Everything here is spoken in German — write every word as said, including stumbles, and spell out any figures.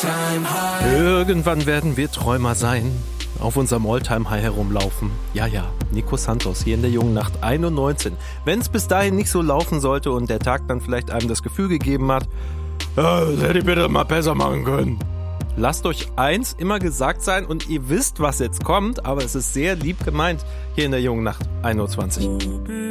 Irgendwann werden wir Träumer sein, auf unserem All-Time-High herumlaufen. Ja, ja, Nico Santos hier in der jungen Nacht einundneunzig. Wenn es bis dahin nicht so laufen sollte und der Tag dann vielleicht einem das Gefühl gegeben hat, ja, das hätte ich bitte mal besser machen können. Lasst euch eins immer gesagt sein und ihr wisst, was jetzt kommt, aber es ist sehr lieb gemeint hier in der jungen Nacht einundzwanzig.